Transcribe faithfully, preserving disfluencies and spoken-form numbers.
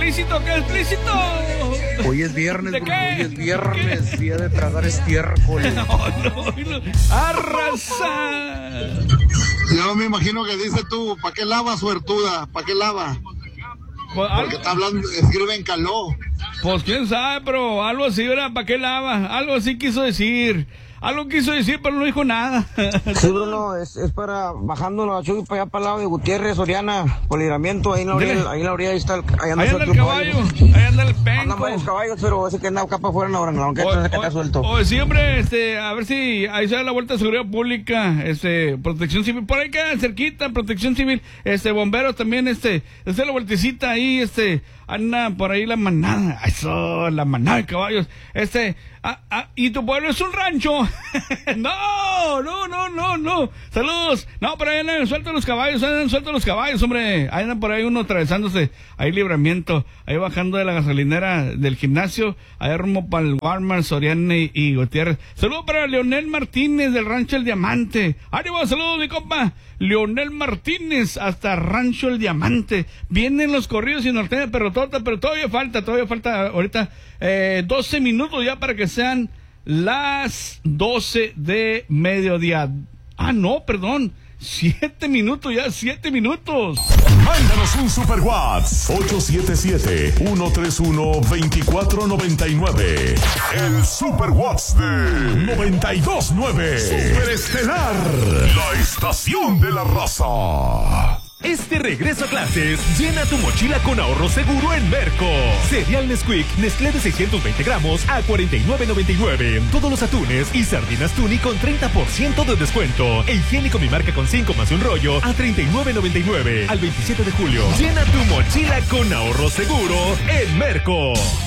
explícito, qué explícito. Hoy es viernes, ¿De bro, qué? hoy es viernes, día de tragar estiércol. No, no, no. Arrasa. Yo me imagino que dice tú, ¿para qué lava, suertuda? ¿Para qué lava? Pues, Porque está hablando, escribe en caló. Pues quién sabe, pero algo así, ¿verdad? ¿Para qué lava? Algo así quiso decir. Algo quiso decir, pero no dijo nada. Sí, Bruno, es, es para bajando la Chuy para allá para el lado de Gutiérrez, Soriana, Poligramiento, ahí en la orilla, ahí en la orilla ahí está el, ahí anda, Ahí anda suelto el caballo, ahí anda el penco. Andan varios caballos, pero ese que anda acá para afuera no, aunque O- este que o- está suelto. O siempre, este, a ver si ahí se da la vuelta de seguridad pública, este, protección civil, por ahí queda cerquita, protección civil, este, bomberos también, este, hace la vueltecita ahí, este, anda por ahí la manada, eso, la manada de caballos, este, ah, ah, y tu pueblo es un rancho. No, no, no, no, no, saludos, no, pero ahí andan sueltos los caballos, andan sueltos los caballos, hombre, ahí andan por ahí uno atravesándose, ahí Libramiento, ahí bajando de la gasolinera del gimnasio, ahí rumbo para el Walmart, Soriana y, y Gutiérrez. Saludos para Leonel Martínez del Rancho El Diamante. ¡Ánimo! Saludos, mi compa. Leonel Martínez hasta Rancho El Diamante. Vienen los corridos y norteña perrotota, pero todavía falta, todavía falta ahorita eh, doce minutos ya para que sean las doce de mediodía. Ah, no, perdón. Siete minutos ya, siete minutos. Mándanos un super WhatsApp ocho siete siete, uno tres uno, dos cuatro nueve nueve. El super WhatsApp de noventa y dos nueve. Super Estelar, la estación de la raza. Este regreso a clases, llena tu mochila con ahorro seguro en Merco. Cereal Nesquik, Nestlé de seiscientos veinte gramos a cuarenta y nueve noventa y nueve. Todos los atunes y sardinas Tuni con treinta por ciento de descuento. E higiénico Mi Marca con cinco más un rollo a treinta y nueve noventa y nueve. Al veintisiete de julio. Llena tu mochila con ahorro seguro en Merco.